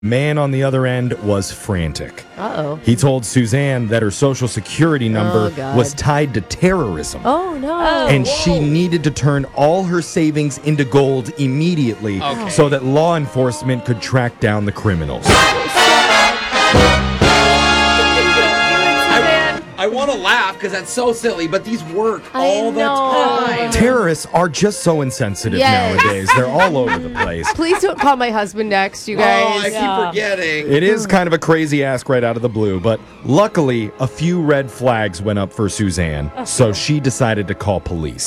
Man on the other end was frantic. Uh-oh. He told Suzanne that her social security number was tied to terrorism. Oh, no. And she needed to turn all her savings into gold immediately so that law enforcement could track down the criminals. I want to laugh because that's so silly, but these work all the time. Terrorists are just so insensitive nowadays. They're all over the place. Please don't call my husband next, you guys. Oh, I keep forgetting. It is kind of a crazy ask right out of the blue, but luckily, a few red flags went up for Suzanne, so she decided to call police.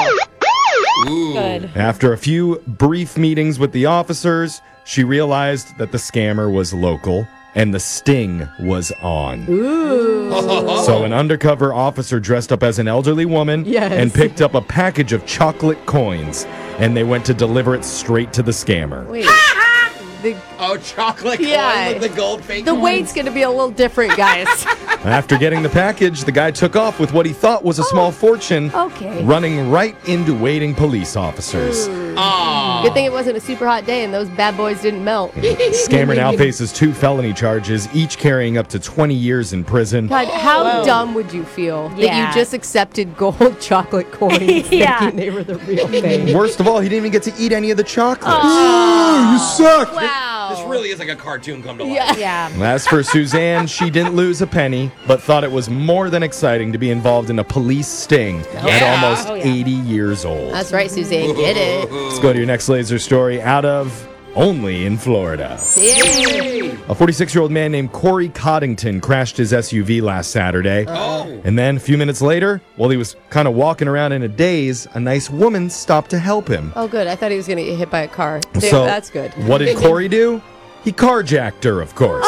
Good. After a few brief meetings with the officers, she realized that the scammer was local and the sting was on. So an undercover officer dressed up as an elderly woman and picked up a package of chocolate coins, and they went to deliver it straight to the scammer. Wait. Chocolate coin with the gold fake The coins. weight's going to be a little different, guys. After getting the package, the guy took off with what he thought was a small fortune, running right into waiting police officers. Good thing it wasn't a super hot day and those bad boys didn't melt. Scammer now faces 2 felony charges, each carrying up to 20 years in prison. God, how dumb would you feel that you just accepted gold chocolate coins thinking they were the real thing? Worst of all, he didn't even get to eat any of the chocolates. You suck! Wow. This really is like a cartoon come to life. As for Suzanne, she didn't lose a penny, but thought it was more than exciting to be involved in a police sting at almost 80 years old. That's right, Suzanne. Get it. Let's go to your next laser story out of only in Florida. Yay. A 46-year-old man named Corey Coddington crashed his SUV last Saturday. And then a few minutes later, while he was kind of walking around in a daze, a nice woman stopped to help him. Oh, good. I thought he was going to get hit by a car. So That's good. What did Corey do? He carjacked her, of course.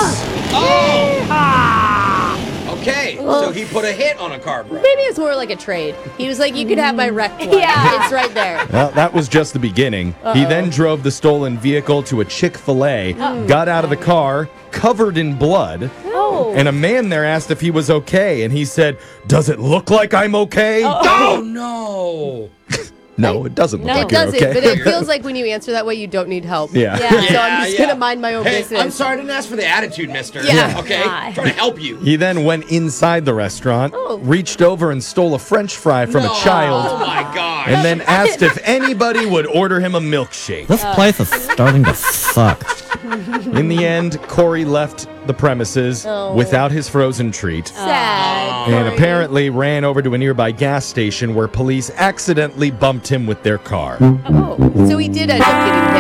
Okay, so he put a hit on a car, bro. Maybe it's more like a trade. He was like, you could have my wrecked one. It's right there. Well, that was just the beginning. He then drove the stolen vehicle to a Chick-fil-A, got out of the car, covered in blood, and a man there asked if he was okay, and he said, "Does it look like I'm okay?" Oh, no. No, it doesn't look like It you're doesn't, okay. but it feels like when you answer that way, you don't need help. Yeah. So I'm just going to mind my own business. I'm sorry, I didn't ask for the attitude, mister. Yeah. Okay? I'm trying to help you. He then went inside the restaurant, reached over and stole a French fry from a Oh, child, my gosh. and then asked if anybody would order him a milkshake. This place is starting to suck. In the end, Corey left the premises without his frozen treat. Sad. And apparently ran over to a nearby gas station where police accidentally bumped him with their car. So he did end up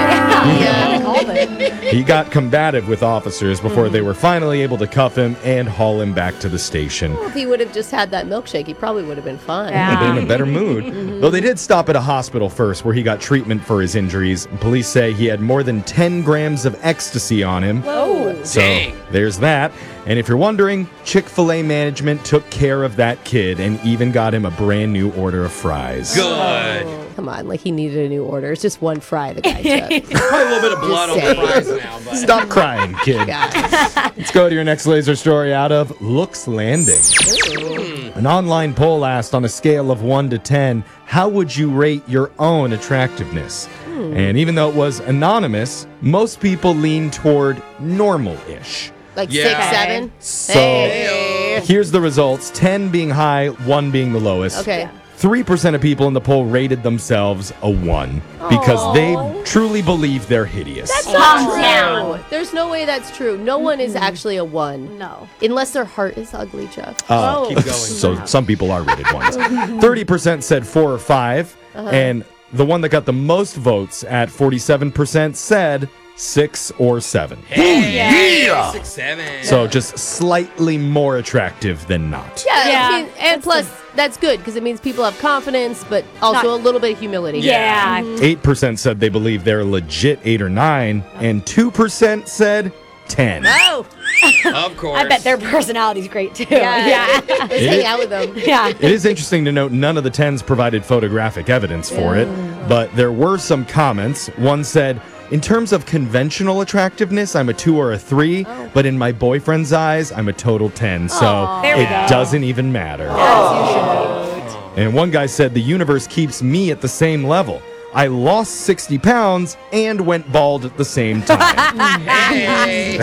getting hit. He got combative with officers before they were finally able to cuff him and haul him back to the station. If he would have just had that milkshake, he probably would have been fine. He'd been in a better mood. Though they did stop at a hospital first where he got treatment for his injuries. Police say he had more than 10 grams of ecstasy on him. So there's that. And if you're wondering, Chick-fil-A management took care of that kid and even got him a brand new order of fries. Good. Come on, like he needed a new order. It's just one fry the guy took. Probably a little bit of blood on the saying. fries now, but... Stop crying, kid. Let's go to your next laser story out of Looks Landing. An online poll asked on a scale of 1 to 10, how would you rate your own attractiveness? And even though it was anonymous, most people lean toward normal-ish. Like Yeah. 6, 7? So here's the results, 10 being high, 1 being the lowest. Okay. 3% of people in the poll rated themselves a 1 because they truly believe they're hideous. That's not true. There's no way that's true. No one is actually a 1. No. Unless their heart is ugly, Jeff. Keep going. So some people are rated 1s. 30% said 4 or 5, and the one that got the most votes at 47% said 6 or 7. Hey, 6, 7. So just slightly more attractive than not. Yeah, Yeah. I mean, and plus, that's good because it means people have confidence, but also a little bit of humility. Yeah. 8% said they believe they're legit 8 or 9, and 2% said 10. Oh, Of course. I bet their personality's great too. yeah. Let's hang out with them. Yeah. It is interesting to note none of the 10s provided photographic evidence for it, but there were some comments. One said, in terms of conventional attractiveness, I'm a 2 or a 3, but in my boyfriend's eyes, I'm a total 10, so There we it go. doesn't even matter. And one guy said, the universe keeps me at the same level. I lost 60 pounds and went bald at the same time. Hey.